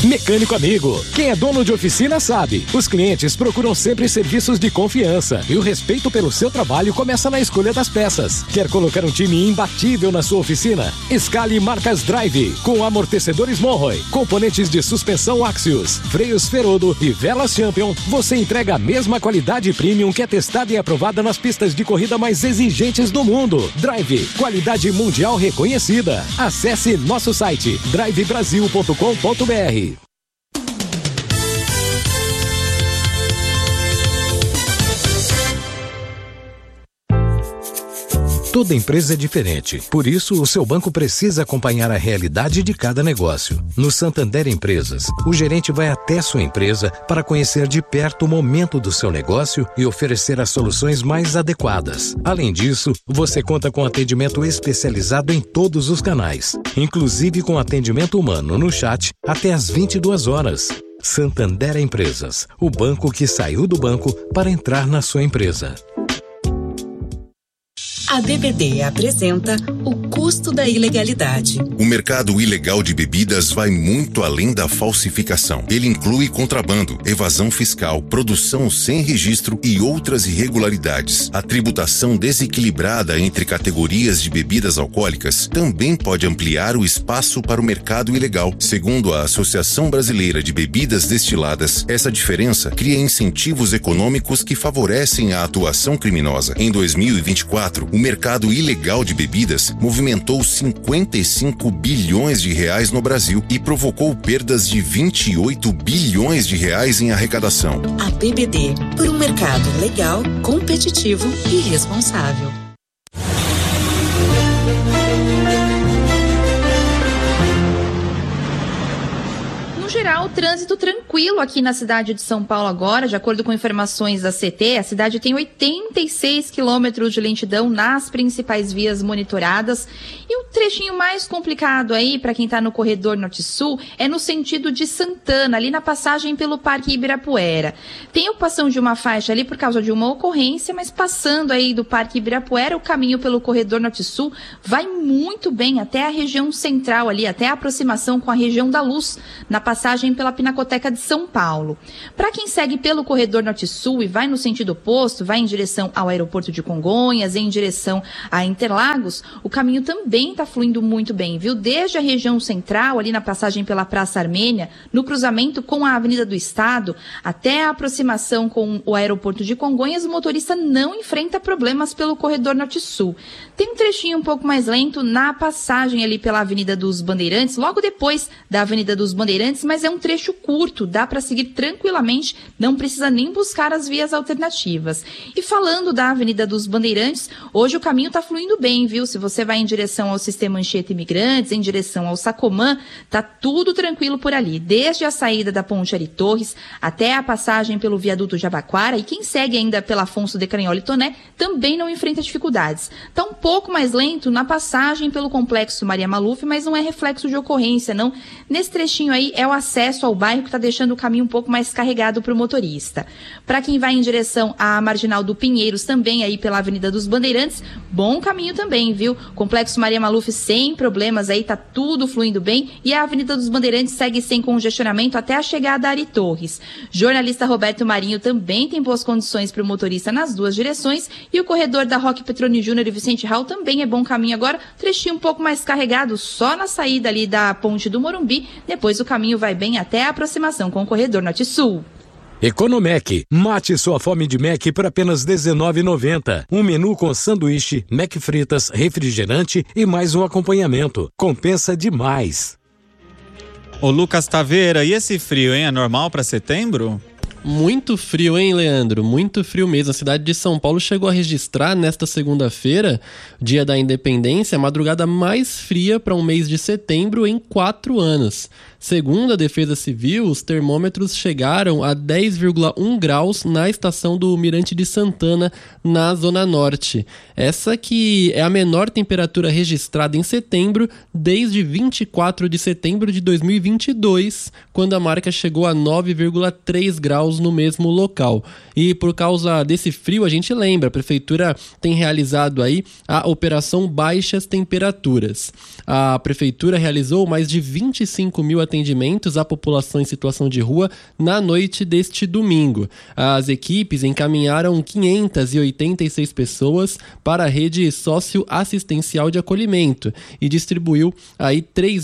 Mecânico Amigo. Quem é dono de oficina sabe. Os clientes procuram sempre serviços de confiança e o respeito pelo seu trabalho começa na escolha das peças. Quer colocar um time imbatível na sua oficina? Escale marcas Drive, com amortecedores Monroe, componentes de suspensão Axios, freios Ferodo e velas Champion. Você entrega a mesma qualidade premium que é testada e aprovada nas pistas de corrida mais exigentes do mundo. Drive, qualidade mundial reconhecida. Acesse nosso site drivebrasil.com.br. Toda empresa é diferente, por isso o seu banco precisa acompanhar a realidade de cada negócio. No Santander Empresas, o gerente vai até sua empresa para conhecer de perto o momento do seu negócio e oferecer as soluções mais adequadas. Além disso, você conta com atendimento especializado em todos os canais, inclusive com atendimento humano no chat até às 22 horas. Santander Empresas, o banco que saiu do banco para entrar na sua empresa. A BBD apresenta o custo da ilegalidade. O mercado ilegal de bebidas vai muito além da falsificação. Ele inclui contrabando, evasão fiscal, produção sem registro e outras irregularidades. A tributação desequilibrada entre categorias de bebidas alcoólicas também pode ampliar o espaço para o mercado ilegal. Segundo a Associação Brasileira de Bebidas Destiladas, essa diferença cria incentivos econômicos que favorecem a atuação criminosa. Em 2024, o mercado ilegal de bebidas movimentou 55 bilhões de reais no Brasil e provocou perdas de 28 bilhões de reais em arrecadação. A BBD, por um mercado legal, competitivo e responsável. No geral, trânsito tranquilo aqui na cidade de São Paulo agora. De acordo com informações da CT, a cidade tem 86 quilômetros de lentidão nas principais vias monitoradas. E o trechinho mais complicado aí, para quem está no corredor norte-sul, é no sentido de Santana, ali na passagem pelo Parque Ibirapuera. Tem ocupação de uma faixa ali por causa de uma ocorrência, mas passando aí do Parque Ibirapuera, o caminho pelo corredor norte-sul vai muito bem até a região central ali, até a aproximação com a região da Luz, na passagem pela Pinacoteca de São Paulo. Para quem segue pelo corredor norte-sul e vai no sentido oposto, vai em direção ao aeroporto de Congonhas, em direção a Interlagos, o caminho também está fluindo muito bem, viu? Desde a região central, ali na passagem pela Praça Armênia, no cruzamento com a Avenida do Estado, até a aproximação com o aeroporto de Congonhas, o motorista não enfrenta problemas pelo corredor norte-sul. Tem um trechinho um pouco mais lento na passagem ali pela Avenida dos Bandeirantes, logo depois da Avenida dos Bandeirantes, mas é um trecho curto, dá para seguir tranquilamente, não precisa nem buscar as vias alternativas. E falando da Avenida dos Bandeirantes, hoje o caminho está fluindo bem, viu? Se você vai em direção ao Sistema Anchieta Imigrantes, em direção ao Sacomã, tá tudo tranquilo por ali, desde a saída da Ponte Ari Torres até a passagem pelo Viaduto Jabaquara, e quem segue ainda pela Afonso de Canholi Toné também não enfrenta dificuldades. Tá um pouco mais lento na passagem pelo Complexo Maria Maluf, mas não é reflexo de ocorrência, não. Nesse trechinho aí é o acesso ao bairro que está deixando o caminho um pouco mais carregado para o motorista. Para quem vai em direção à Marginal do Pinheiros, também aí pela Avenida dos Bandeirantes, bom caminho também, viu? Complexo Maria Maluf sem problemas aí, tá tudo fluindo bem, e a Avenida dos Bandeirantes segue sem congestionamento até a chegada a Ari Torres. Jornalista Roberto Marinho também tem boas condições para o motorista nas duas direções, e o corredor da Roque Petroni Júnior e Vicente Hall também é bom caminho agora, trechinho um pouco mais carregado só na saída ali da Ponte do Morumbi, depois o caminho vai bem até a aproximação com o corredor norte-sul. Economec, mate sua fome de Mac por apenas R$19,90. Um menu com sanduíche, Mac fritas, refrigerante e mais um acompanhamento. Compensa demais. Ô Lucas Taveira, e esse frio, hein? É normal para setembro? Muito frio, hein, Leandro? Muito frio mesmo. A cidade de São Paulo chegou a registrar nesta segunda-feira, dia da Independência, a madrugada mais fria para um mês de setembro em 4 anos. Segundo a Defesa Civil, os termômetros chegaram a 10,1 graus na estação do Mirante de Santana, na Zona Norte. Essa que é a menor temperatura registrada em setembro desde 24 de setembro de 2022, quando a marca chegou a 9,3 graus graus no mesmo local. E por causa desse frio, a gente lembra, a prefeitura tem realizado aí a Operação Baixas Temperaturas. A prefeitura realizou mais de 25 mil atendimentos à população em situação de rua na noite deste domingo. As equipes encaminharam 586 pessoas para a rede socioassistencial de acolhimento e distribuiu aí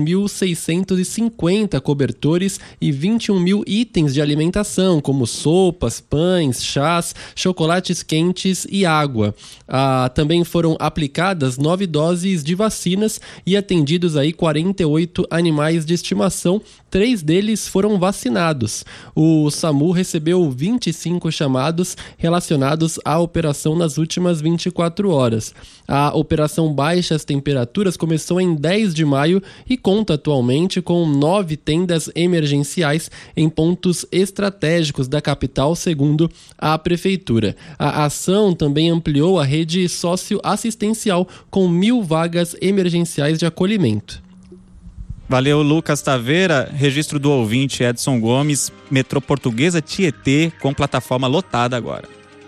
3.650 cobertores e 21 mil itens de alimentação, como sopas, pães, chás, chocolates quentes e água. Também foram aplicadas 9 doses de vacinas e atendidos aí 48 animais de estimação, 3 deles foram vacinados. O SAMU recebeu 25 chamados relacionados à operação nas últimas 24 horas. A Operação Baixas Temperaturas começou em 10 de maio e conta atualmente com 9 tendas emergenciais em pontos estratégicos da capital, segundo a prefeitura. A ação também ampliou a rede socioassistencial com 1.000 vagas emergenciais de acolhimento. Valeu, Lucas Taveira. Registro do ouvinte Edson Gomes, metrô Portuguesa Tietê, com plataforma lotada agora.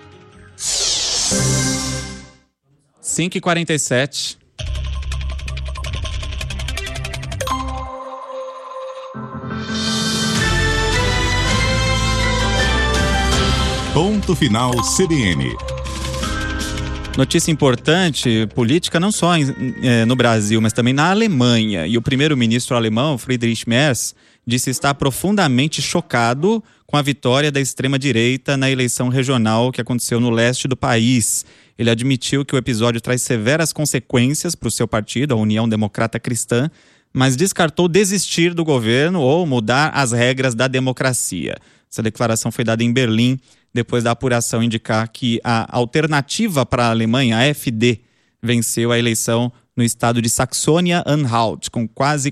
5h47. Ponto final CBN. Notícia importante, política não só no Brasil, mas também na Alemanha. E o primeiro-ministro alemão, Friedrich Merz, disse estar profundamente chocado com a vitória da extrema-direita na eleição regional que aconteceu no leste do país. Ele admitiu que o episódio traz severas consequências para o seu partido, a União Democrata Cristã, mas descartou desistir do governo ou mudar as regras da democracia. Essa declaração foi dada em Berlim, depois da apuração indicar que a Alternativa para a Alemanha, a AfD, venceu a eleição no estado de Saxônia-Anhalt, com quase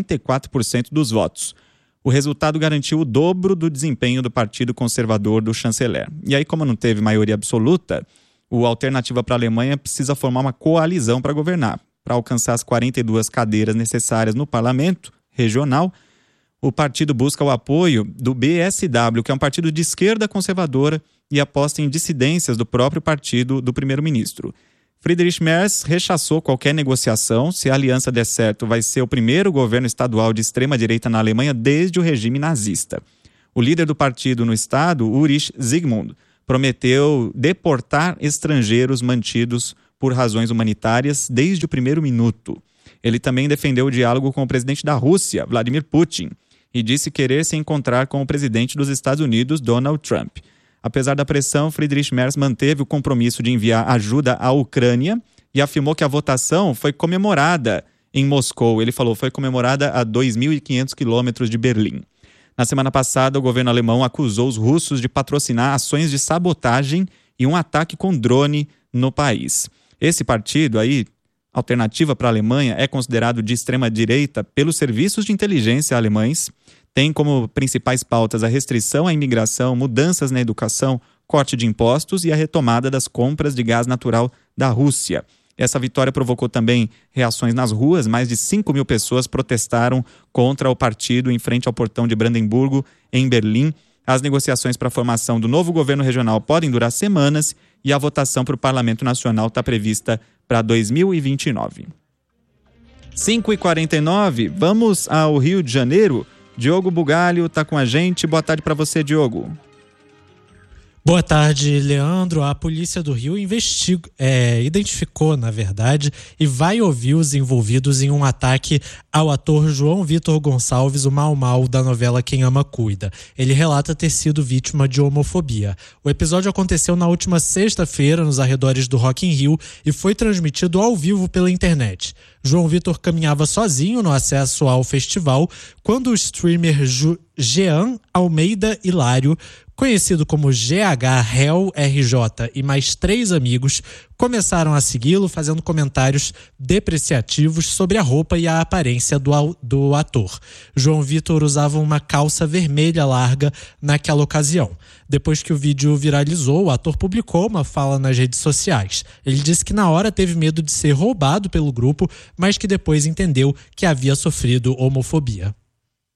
44% dos votos. O resultado garantiu o dobro do desempenho do Partido Conservador do chanceler. E aí, como não teve maioria absoluta, o Alternativa para a Alemanha precisa formar uma coalizão para governar. Para alcançar as 42 cadeiras necessárias no parlamento regional, o partido busca o apoio do BSW, que é um partido de esquerda conservadora e aposta em dissidências do próprio partido do primeiro-ministro. Friedrich Merz rechaçou qualquer negociação. Se a aliança der certo, vai ser o primeiro governo estadual de extrema-direita na Alemanha desde o regime nazista. O líder do partido no estado, Ulrich Zygmunt, prometeu deportar estrangeiros mantidos por razões humanitárias desde o primeiro minuto. Ele também defendeu o diálogo com o presidente da Rússia, Vladimir Putin, e disse querer se encontrar com o presidente dos Estados Unidos, Donald Trump. Apesar da pressão, Friedrich Merz manteve o compromisso de enviar ajuda à Ucrânia e afirmou que a votação foi comemorada em Moscou. Ele falou que foi comemorada a 2.500 quilômetros de Berlim. Na semana passada, o governo alemão acusou os russos de patrocinar ações de sabotagem e um ataque com drone no país. Esse partido aí, Alternativa para a Alemanha, é considerado de extrema-direita pelos serviços de inteligência alemães. Tem como principais pautas a restrição à imigração, mudanças na educação, corte de impostos e a retomada das compras de gás natural da Rússia. Essa vitória provocou também reações nas ruas. Mais de 5.000 pessoas protestaram contra o partido em frente ao portão de Brandemburgo, em Berlim. As negociações para a formação do novo governo regional podem durar semanas e a votação para o Parlamento Nacional está prevista para 2029. 5h49, vamos ao Rio de Janeiro. Diogo Bugalho está com a gente. Boa tarde para você, Diogo. Boa tarde, Leandro. A Polícia do Rio identificou, na verdade, e vai ouvir os envolvidos em um ataque ao ator João Vitor Gonçalves, o Mau da novela Quem Ama Cuida. Ele relata ter sido vítima de homofobia. O episódio aconteceu na última sexta-feira, nos arredores do Rock in Rio, e foi transmitido ao vivo pela internet. João Vitor caminhava sozinho no acesso ao festival quando o streamer Jean Almeida Hilário, conhecido como GH-RJ, e mais 3 amigos começaram a segui-lo, fazendo comentários depreciativos sobre a roupa e a aparência do ator. João Vitor usava uma calça vermelha larga naquela ocasião. Depois que o vídeo viralizou, o ator publicou uma fala nas redes sociais. Ele disse que na hora teve medo de ser roubado pelo grupo, mas que depois entendeu que havia sofrido homofobia.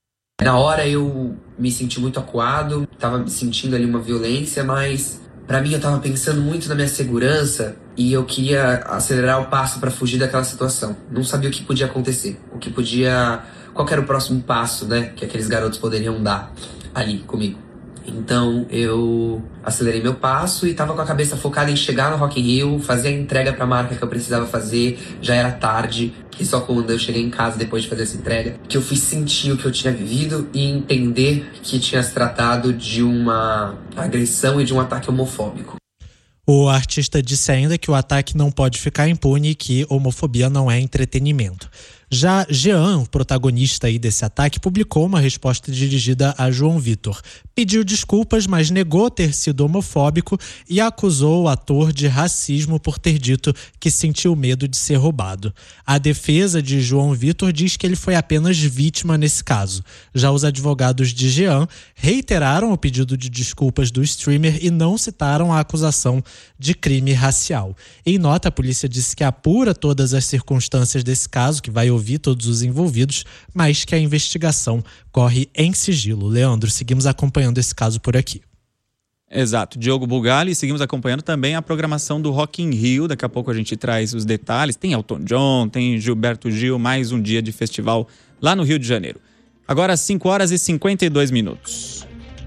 Na hora eu me senti muito acuado, tava me sentindo ali uma violência, mas pra mim eu tava pensando muito na minha segurança e eu queria acelerar o passo pra fugir daquela situação. Não sabia o que podia acontecer, qual que era o próximo passo, né, que aqueles garotos poderiam dar ali comigo. Então eu acelerei meu passo e tava com a cabeça focada em chegar no Rock in Rio, fazer a entrega pra marca que eu precisava fazer. Já era tarde e só quando eu cheguei em casa depois de fazer essa entrega que eu fui sentir o que eu tinha vivido e entender que tinha se tratado de uma agressão e de um ataque homofóbico. O artista disse ainda que o ataque não pode ficar impune e que homofobia não é entretenimento. Já Jean, o protagonista aí desse ataque, publicou uma resposta dirigida a João Vitor. Pediu desculpas, mas negou ter sido homofóbico e acusou o ator de racismo por ter dito que sentiu medo de ser roubado. A defesa de João Vitor diz que ele foi apenas vítima nesse caso. Já os advogados de Jean reiteraram o pedido de desculpas do streamer e não citaram a acusação de crime racial. Em nota, a polícia disse que apura todas as circunstâncias desse caso, que vai ouvir todos os envolvidos, mas que a investigação corre em sigilo. Leandro, seguimos acompanhando esse caso por aqui. Exato, Diogo Bugali, seguimos acompanhando também a programação do Rock in Rio. Daqui a pouco a gente traz os detalhes. Tem Elton John, tem Gilberto Gil, mais um dia de festival lá no Rio de Janeiro. Agora 5 horas e 52 minutos.